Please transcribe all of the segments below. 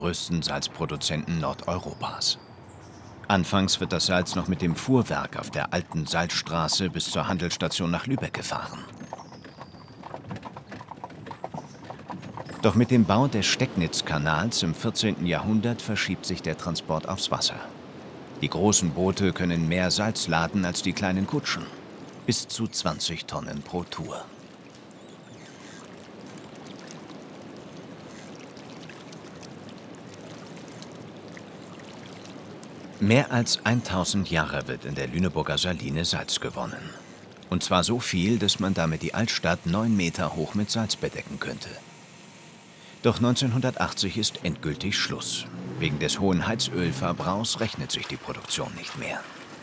größten Salzproduzenten Nordeuropas. Anfangs wird das Salz noch mit dem Fuhrwerk auf der alten Salzstraße bis zur Handelsstation nach Lübeck gefahren. Doch mit dem Bau des Stecknitzkanals im 14. Jahrhundert verschiebt sich der Transport aufs Wasser. Die großen Boote können mehr Salz laden als die kleinen Kutschen. Bis zu 20 Tonnen pro Tour. Mehr als 1000 Jahre wird in der Lüneburger Saline Salz gewonnen. Und zwar so viel, dass man damit die Altstadt 9 Meter hoch mit Salz bedecken könnte. Doch 1980 ist endgültig Schluss. Wegen des hohen Heizölverbrauchs rechnet sich die Produktion nicht mehr.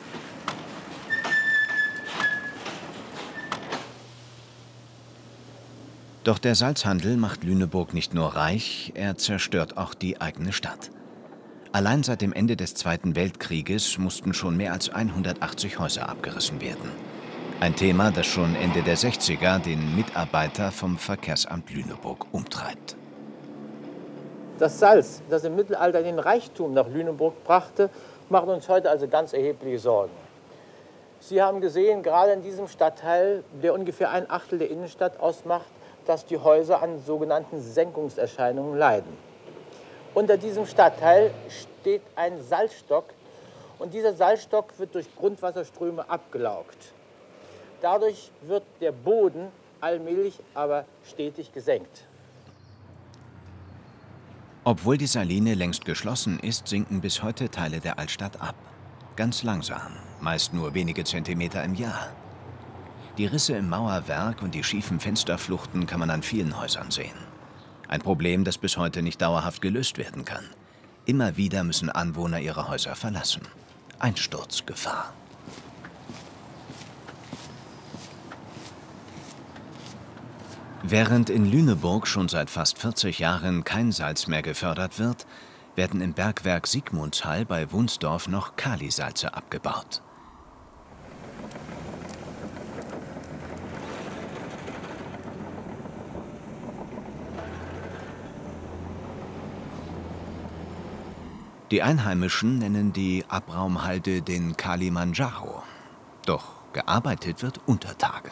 Doch der Salzhandel macht Lüneburg nicht nur reich, er zerstört auch die eigene Stadt. Allein seit dem Ende des Zweiten Weltkrieges mussten schon mehr als 180 Häuser abgerissen werden. Ein Thema, das schon Ende der 60er den Mitarbeiter vom Verkehrsamt Lüneburg umtreibt. Das Salz, das im Mittelalter den Reichtum nach Lüneburg brachte, macht uns heute also ganz erhebliche Sorgen. Sie haben gesehen, gerade in diesem Stadtteil, der ungefähr 1/8 der Innenstadt ausmacht, dass die Häuser an sogenannten Senkungserscheinungen leiden. Unter diesem Stadtteil steht ein Salzstock und dieser Salzstock wird durch Grundwasserströme abgelaugt. Dadurch wird der Boden allmählich, aber stetig gesenkt. Obwohl die Saline längst geschlossen ist, sinken bis heute Teile der Altstadt ab. Ganz langsam, meist nur wenige Zentimeter im Jahr. Die Risse im Mauerwerk und die schiefen Fensterfluchten kann man an vielen Häusern sehen. Ein Problem, das bis heute nicht dauerhaft gelöst werden kann. Immer wieder müssen Anwohner ihre Häuser verlassen. Einsturzgefahr. Während in Lüneburg schon seit fast 40 Jahren kein Salz mehr gefördert wird, werden im Bergwerk Sigmundshall bei Wunsdorf noch Kalisalze abgebaut. Die Einheimischen nennen die Abraumhalde den Kalimanjaro. Doch gearbeitet wird unter Tage.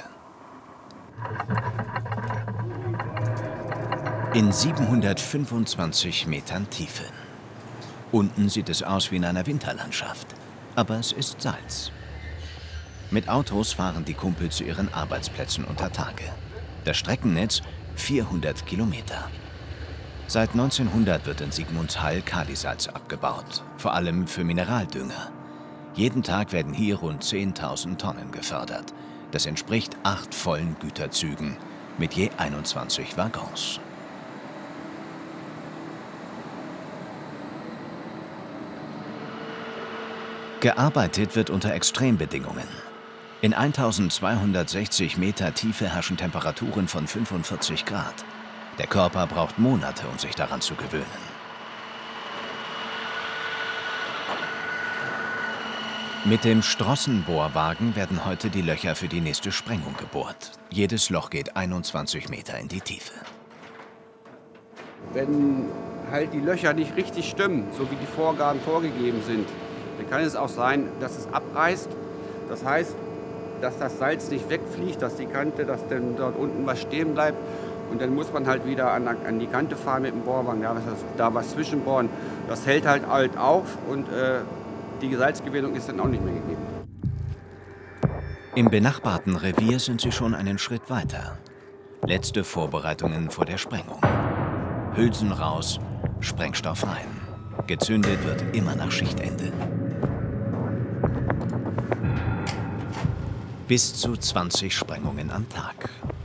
In 725 Metern Tiefe. Unten sieht es aus wie in einer Winterlandschaft. Aber es ist Salz. Mit Autos fahren die Kumpel zu ihren Arbeitsplätzen unter Tage. Das Streckennetz 400 Kilometer. Seit 1900 wird in Sigmundshall Kalisalz abgebaut, vor allem für Mineraldünger. Jeden Tag werden hier rund 10.000 Tonnen gefördert. Das entspricht 8 vollen Güterzügen mit je 21 Waggons. Gearbeitet wird unter Extrembedingungen. In 1260 Meter Tiefe herrschen Temperaturen von 45 Grad. Der Körper braucht Monate, um sich daran zu gewöhnen. Mit dem Strossenbohrwagen werden heute die Löcher für die nächste Sprengung gebohrt. Jedes Loch geht 21 Meter in die Tiefe. Wenn halt die Löcher nicht richtig stimmen, so wie die Vorgaben vorgegeben sind, dann kann es auch sein, dass es abreißt. Das heißt, dass das Salz nicht wegfliegt, dass die Kante, dass dann dort unten was stehen bleibt. Und dann muss man halt wieder an die Kante fahren mit dem Bohrwagen, da was zwischenbohren. Das hält halt auf und die Salzgewinnung ist dann auch nicht mehr gegeben. Im benachbarten Revier sind sie schon einen Schritt weiter. Letzte Vorbereitungen vor der Sprengung. Hülsen raus, Sprengstoff rein. Gezündet wird immer nach Schichtende. Bis zu 20 Sprengungen am Tag.